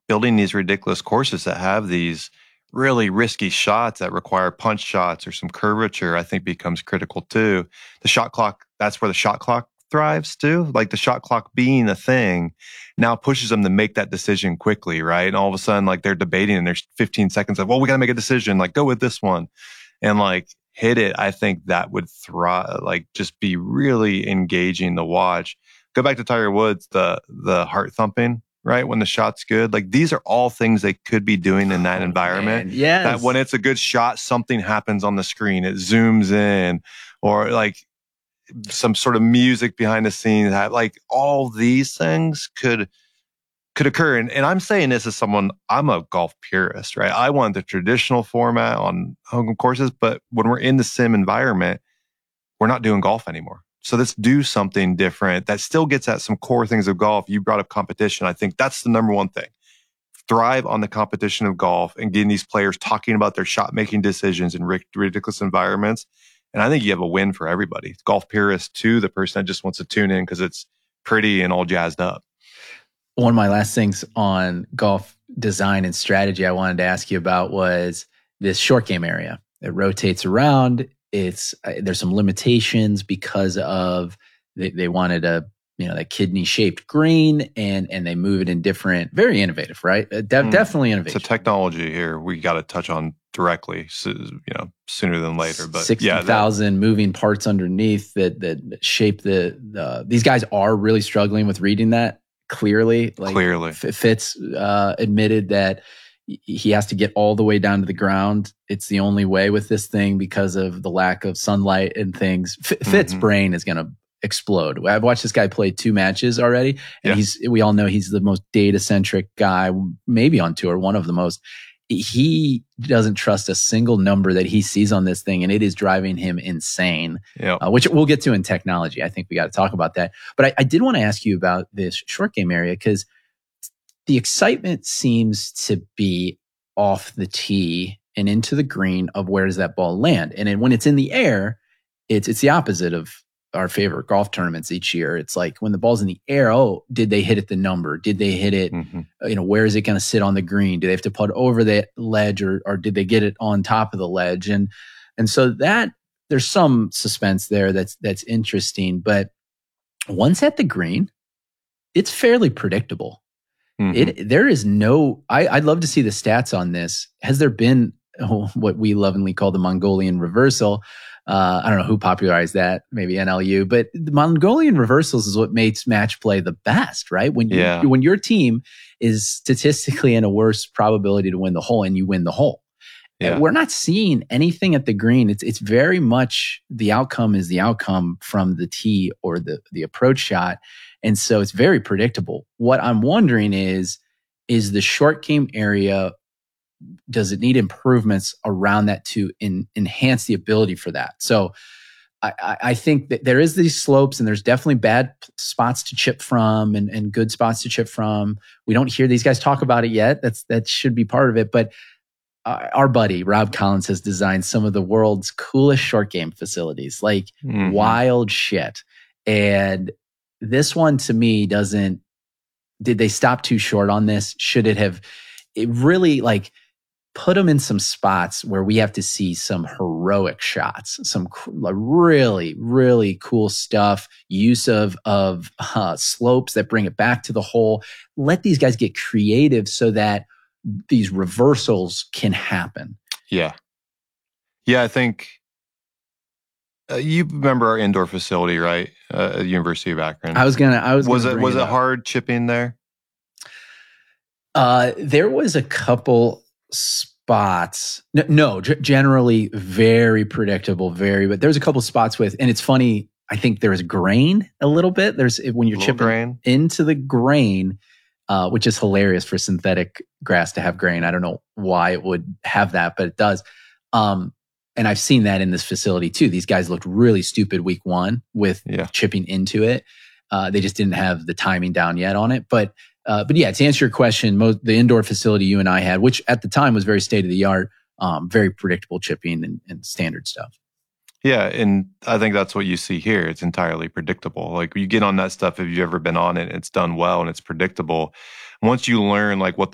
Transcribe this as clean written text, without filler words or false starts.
building these ridiculous courses that have these really risky shots that require punch shots or some curvature, I think becomes critical too. The shot clock, that's where the shot clock thrives too. Like the shot clock being a thing now pushes them to make that decision quickly, right? And all of a sudden, like they're debating and there's 15 seconds of, well, we got to make a decision, like go with this one and like hit it. I think that would thrive, like just be really engaging to watch. Go back to Tiger Woods, the heart thumping, right? When the shot's good. Like these are all things they could be doing in that environment. Man. Yes. That when it's a good shot, something happens on the screen. It zooms in or like some sort of music behind the scenes. Like all these things could occur. And I'm saying this as someone, I'm a golf purist, right? I want the traditional format on home courses, but when we're in the sim environment, we're not doing golf anymore. So let's do something different that still gets at some core things of golf. You brought up competition. I think that's the number one thing. Thrive on the competition of golf and getting these players talking about their shot making decisions in ridiculous environments. And I think you have a win for everybody. Golf purist to the person that just wants to tune in because it's pretty and all jazzed up. One of my last things on golf design and strategy I wanted to ask you about was this short game area. It rotates around. There's some limitations because of they wanted that kidney shaped green and they move it in different, very innovative, right? Definitely innovative. It's a technology here we got to touch on directly, sooner than later. But 60,000 moving parts underneath that shape these guys are really struggling with reading that clearly. Fitz admitted that he has to get all the way down to the ground. It's the only way with this thing because of the lack of sunlight and things. Fitz's brain is going to explode. I've watched this guy play 2 matches already, and we all know he's the most data-centric guy, maybe on tour, one of the most. He doesn't trust a single number that he sees on this thing, and it is driving him insane, which we'll get to in technology. I think we got to talk about that. But I did want to ask you about this short game area because the excitement seems to be off the tee and into the green of where does that ball land. And then when it's in the air, it's the opposite of our favorite golf tournaments each year. It's like when the ball's in the air, did they hit it the number? Did they hit it? Where is it going to sit on the green? Do they have to put over the ledge or did they get it on top of the ledge? And so that there's some suspense there that's interesting. But once at the green, it's fairly predictable. There is no, I'd love to see the stats on this. Has there been what we lovingly call the Mongolian reversal? I don't know who popularized that, maybe NLU, but the Mongolian reversals is what makes match play the best, right? When your team is statistically in a worse probability to win the hole and you win the hole. Yeah. We're not seeing anything at the green. It's very much the outcome is the outcome from the tee or the approach shot. And so it's very predictable. What I'm wondering is the short game area, does it need improvements around that to enhance the ability for that? So I think that there is these slopes and there's definitely bad spots to chip from and good spots to chip from. We don't hear these guys talk about it yet. That should be part of it. But our buddy Rob Collins has designed some of the world's coolest short game facilities, like wild shit. And this one to me did they stop too short on this? Should it really like put them in some spots where we have to see some heroic shots, some really, really cool stuff, use of slopes that bring it back to the hole. Let these guys get creative so that these reversals can happen. Yeah. I think you remember our indoor facility, right? At University of Akron. Was it hard chipping there? There was a couple spots. No, generally very predictable, but there's a couple spots and it's funny. I think there was grain a little bit. When you're chipping into the grain, which is hilarious for synthetic grass to have grain. I don't know why it would have that, but it does. And I've seen that in this facility too. These guys looked really stupid week 1 with chipping into it. They just didn't have the timing down yet on it. But yeah, to answer your question, the indoor facility you and I had, which at the time was very state of the art, very predictable chipping and standard stuff. Yeah, and I think that's what you see here. It's entirely predictable. Like you get on that stuff, if you've ever been on it, it's done well and it's predictable. Once you learn like what the